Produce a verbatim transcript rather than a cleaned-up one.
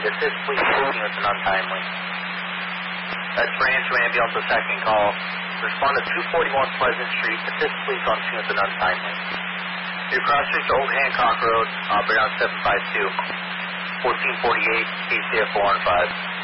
Assist please moving with an untimely. That's branch from ambulance to second call. Respond to two forty-one Pleasant Street. Assist please on scene with an untimely. New cross street to Old Hancock Road. Operator on seven five two. fourteen forty-eight. P C F four one five.